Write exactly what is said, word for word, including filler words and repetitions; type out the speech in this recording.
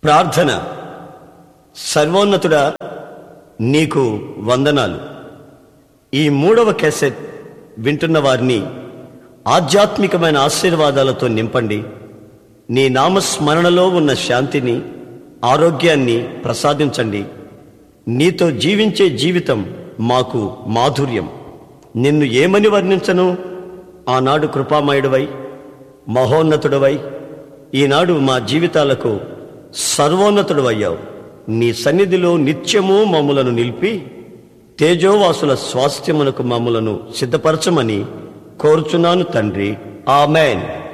ప్రార్థన. సర్వోన్నతుడా, నీకు వందనాలు. ఈ మూడవ క్యాసెట్ వింటున్న వారిని ఆధ్యాత్మికమైన ఆశీర్వాదాలతో నింపండి. నీ నామస్మరణలో ఉన్న శాంతిని, ఆరోగ్యాన్ని ప్రసాదించండి. నీతో జీవించే జీవితం మాకు మాధుర్యం. నిన్ను ఏమని వర్ణించను? ఆనాడు కృపామయుడవై, మహోన్నతుడవై, ఈనాడు మా జీవితాలకు సర్వోన్నతుడవయ్యావు. నీ సన్నిధిలో నిత్యము మమ్ములను నిలిపి తేజోవాసుల స్వాస్థ్యమునకు మమ్ములను సిద్ధపరచమని కోరుచున్నాను తండ్రి. ఆమేన్.